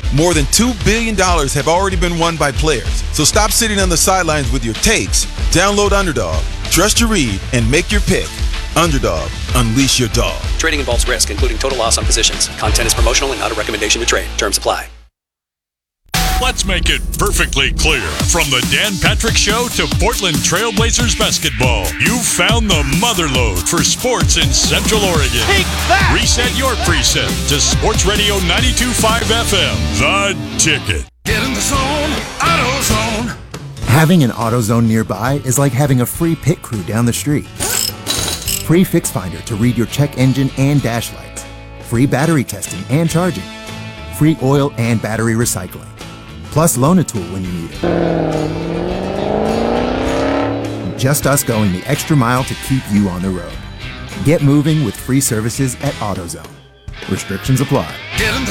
More than $2 billion have already been won by players. So stop sitting on the sidelines with your takes. Download Underdog, trust your read, and make your pick. Underdog, unleash your dog. Trading involves risk, including total loss on positions. Content is promotional and not a recommendation to trade. Terms apply. Let's make it perfectly clear. From the Dan Patrick Show to Portland Trailblazers basketball, you've found the motherlode for sports in Central Oregon. Take that! Reset your preset to Sports Radio 92.5 FM. The Ticket. Get in the zone, AutoZone. Having an AutoZone nearby is like having a free pit crew down the street. Free Fix Finder to read your check engine and dash lights. Free battery testing and charging. Free oil and battery recycling. Plus loan a tool when you need it. Just us going the extra mile to keep you on the road. Get moving with free services at AutoZone. Restrictions apply.